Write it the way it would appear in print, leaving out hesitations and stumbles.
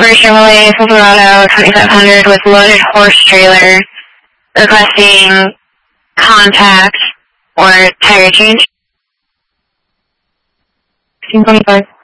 Chevrolet Silverado 2500 with loaded horse trailer, requesting contact or tire change. 1625.